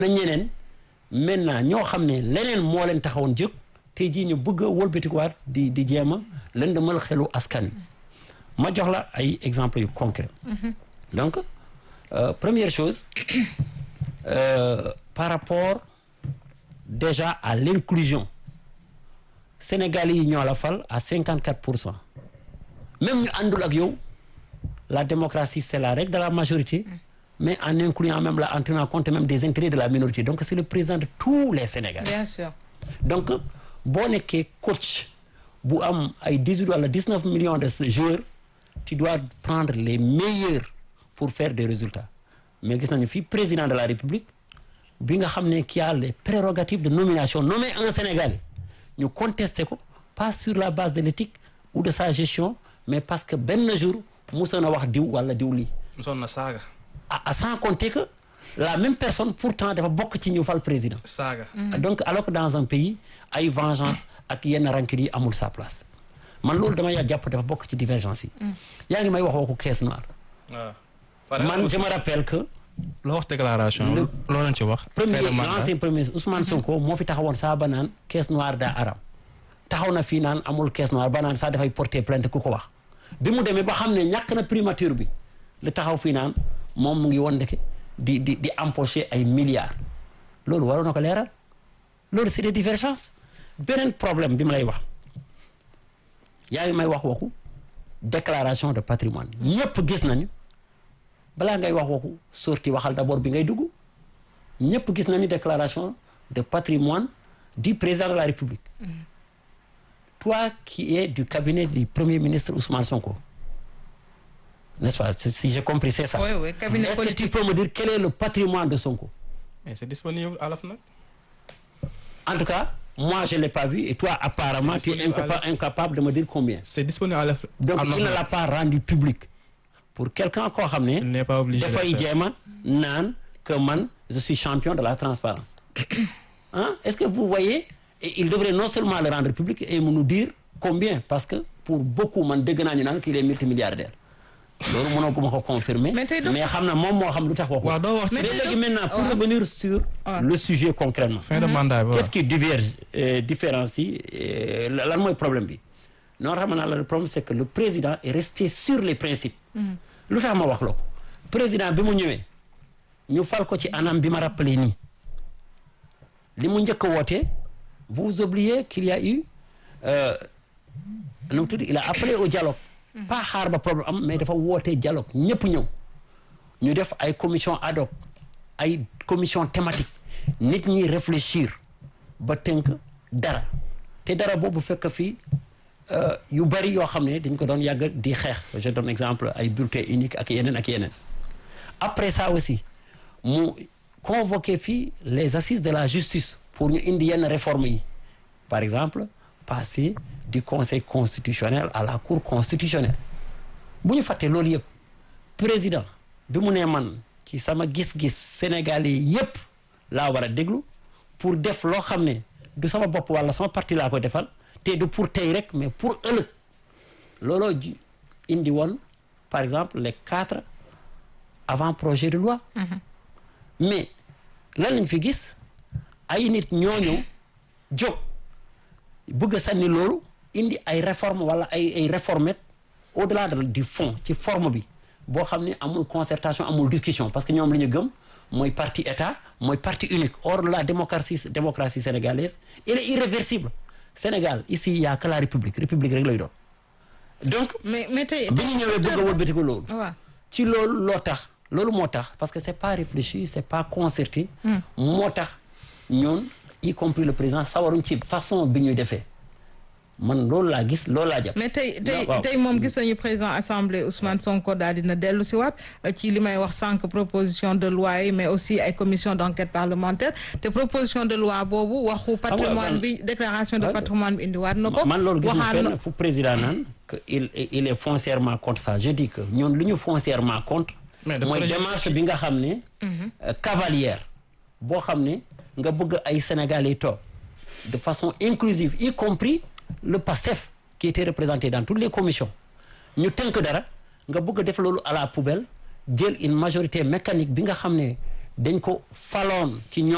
na ñeneen maintenant ñoo xam ne leneen moo leen taxawoon jóg tey jii ñu bëgg a wëlbatikuwaat di jéem a lëndëmal xelu askan wi ma jox la ay exemples yu concret donc première chose par rapport déjà à l'inclusion Sénégalais yi ñoo la fal à 54%. Même ñu àndul ak yow la démocratie c'est la règle de la majorité mais en incluant même en tenant compte même des intérêts de la minorité donc c'est le président de tous les Sénégalais. Bien sûr. Donc boo nekkee coach bu am ay 18 wala 19 millions de joueurs tu dois prendre les meilleurs pour faire des résultats mais gis nañu fii président de la République bi nga xam ne qui a les prérogatives de nomination nommer un Sénégalais ñu contester ko pas sur la base de l'éthique ou de sa gestion mais parce que benn jour musoon na wax diw wala diw lii. musoon na saaga. Sans compter que la même personne pourtant dafa bokk ci ñu fal président. saaga. Donc alors que dans un pays ay vengeance ak yenn rancune yi amul sa place man loolu dama yaa jàpp dafa bokk ci divergence yi. yaa ngi may waxu caisse noire. waaw man je me rappelle que. loo wax déclaration. loo leen ci wax. l'ancien premier ministre Ousmane Sonko moo fi taxawoon saa ba naan caisse noire daa aram taxaw na fii naan amul caisse noire ba naan saa dafay porter plainte ku ko wax bi mu demee ba xam ne ñàkk na primature bi la taxaw fii naan moom mu ngi woon ndeke di empocher ay milliards loolu waroon na ko leeral loolu c'est des divergences beneen problème bi ma lay wax yaa ngi may waxu déclaration de patrimoine ñëpp gis nañu balaa ngay waxu sorti waxal d'abord bi ngay dugg ñëpp gis nañu déclaration de patrimoine du président de la République. Toi qui es du cabinet du premier ministre Ousmane Sonko, n'est-ce pas? Si j'ai compris, c'est ça. Oui, cabinet Est-ce politique. que tu peux me dire quel est le patrimoine de Sonko? Mais c'est disponible à l'AFNAC. En tout cas, moi je ne l'ai pas vu et toi apparemment tu es incapable de me dire combien. C'est disponible à l'AFNAC. Donc il ne l'a pas rendu public. Pour quelqu'un koo xam ne Il n'est pas obligé de dafay le faire. jéema naan que man je suis champion de la transparence hein? Est-ce que vous voyez et il devrait non seulement le rendre public et nous dire combien parce que pour beaucoup man dégg naa ñu naan qu'il est multimilliardaire loolu mënoo ko ma ko confirmer Mais tey mais xam na moom moo xam lu tax waxu waaw doo wax mais ci léegi maintenant pour revenir sur le sujet concrètement fin de mandat bi. qu'est-ce qui diverge différencie lan mooy problème bi non xam naa la le problème c'est que le président est resté sur les principes lu tax ma wax la ko président bi mu ñëwee ñu fal ko ci anam bi ma rappelé nii li mu njëkk a woote vous oubliez qu'il y a eu nu mu tudd il a appelé au dialogue pas xaar ba problème am mais dafa woote dialogue ñëpp ñëw ñu def ay commission ad hoc ay commission thématique nit ñi réfléchir ba tënk dara te dara boobu fekk fii yu bari yoo xam ne dañ ko doon yàgg di xeex je donne exemple ay bulletin unique ak yeneen après ça aussi mu convoqué fii les assises de la justice pour ñu indi yenn réformes yi par exemple passer du conseil constitutionnel à la cour constitutionnelle bu ñu fàttee loolu yëpp président bi mu nee man ci sama gis-gis sénégalais yëpp laa war a déglu pour def loo xam ne du sama bopp wala sama parti laa koy defal te du pour tey rek mais pour ëllëg looloo indi woon par exemple les 4 avant-projets de loi mais lan lañ fi gis ay nit ñooñu jóg bëgg a sànni loolu indi ay réformes wala ay réformettes au-delà du fond ci forme bi boo xam ne amul concertation amul discussion parce que ñoom li ñu gëm mooy parti état mooy parti unique or la démocratie sénégalaise elle est irréversible Sénégal ici il y a que la république rek lay doon donc mais tey bi ñu ñëwee bëgg a wëlbati ko loolu waaw ci loolu moo tax parce que c'est pas réfléchi c'est pas concerté moo tax ñun y compris le président sawaruñ ci façon bi ñuy defee man loolu laa gis loolu laa jàpp mais tey moom gis nañu président assemblée Ousmane Sonko daal dina dellu si waat ci li may wax sànq proposition de loi yi mais aussi ay commission d'enquête parlementaire te proposition de loi boobu waxu patrimoine bi déclaration de patrimoine bi indiwaat na ko man loolu gis na fenn fu président naan que il est foncièrement contre ça je dis que ñun lu ñu foncièrement contre mooy démarche bi nga xam ne cavalière boo xam ne nga bëgg ay Sénégalais toog de façon inclusive y compris le PASTEF qui était représenté dans toutes les commissions ñu tënk dara nga bëgg a def loolu à la poubelle jël une majorité mécanique bi nga xam ne dañ ko faloon ci ñoom